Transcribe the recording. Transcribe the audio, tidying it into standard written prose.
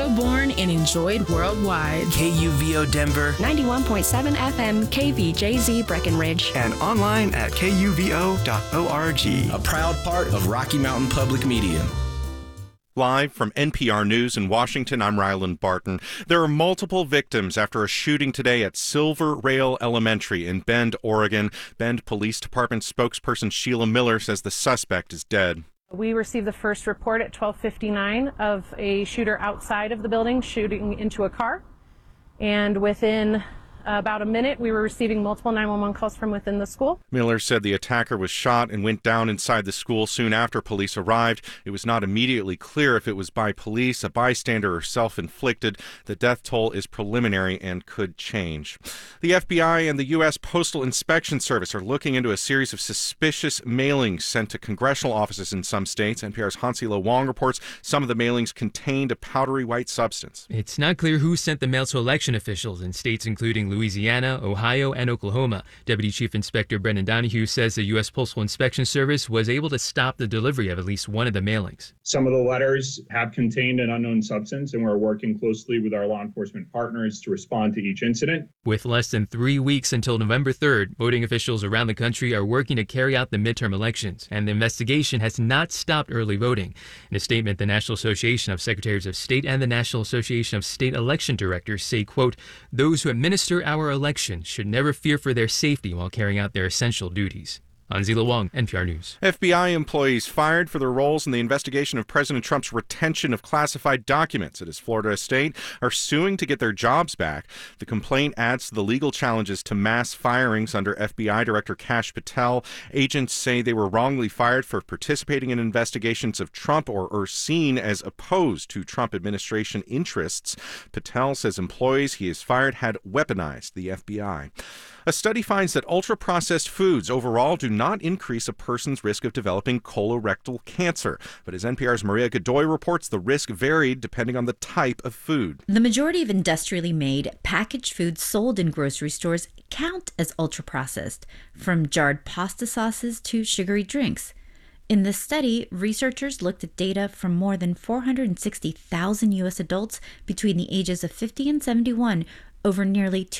Chicago-born and enjoyed worldwide. KUVO Denver, 91.7 FM KVJZ Breckenridge, and online at kuvo.org. A proud part of Rocky Mountain Public Media. Live from NPR News in Washington, I'm Ryland Barton. There are multiple victims after a shooting today at Silver Rail Elementary in Bend, Oregon. Bend Police Department spokesperson Sheila Miller says the suspect is dead. We received the first report at 12:59 of a shooter outside of the building shooting into a car. And within about a minute, we were receiving multiple 911 calls from within the school. Miller said the attacker was shot and went down inside the school soon after police arrived. It was not immediately clear if it was by police, a bystander, or self-inflicted. The death toll is preliminary and could change. The FBI and the U.S. Postal Inspection Service are looking into a series of suspicious mailings sent to congressional offices in some states. NPR's Hansi Lo Wong reports some of the mailings contained a powdery white substance. It's not clear who sent the mail to election officials in states including Louisiana, Ohio, and Oklahoma. Deputy Chief Inspector Brendan Donahue says the U.S. Postal Inspection Service was able to stop the delivery of at least one of the mailings. Some of the letters have contained an unknown substance, and we're working closely with our law enforcement partners to respond to each incident. With less than 3 weeks until November 3rd, voting officials around the country are working to carry out the midterm elections, and the investigation has not stopped early voting. In a statement, the National Association of Secretaries of State and the National Association of State Election Directors say, quote, "Those who administer our election should never fear for their safety while carrying out their essential duties." Hansi Lo Wong, NPR News. FBI employees fired for their roles in the investigation of President Trump's retention of classified documents at his Florida estate are suing to get their jobs back. The complaint adds to the legal challenges to mass firings under FBI Director Kash Patel. Agents say they were wrongly fired for participating in investigations of Trump or are seen as opposed to Trump administration interests. Patel says employees he has fired had weaponized the FBI. A study finds that ultra-processed foods overall do not increase a person's risk of developing colorectal cancer. But as NPR's Maria Godoy reports, the risk varied depending on the type of food. The majority of industrially made, packaged foods sold in grocery stores count as ultra-processed, from jarred pasta sauces to sugary drinks. In this study, researchers looked at data from more than 460,000 U.S. adults between the ages of 50 and 71 over nearly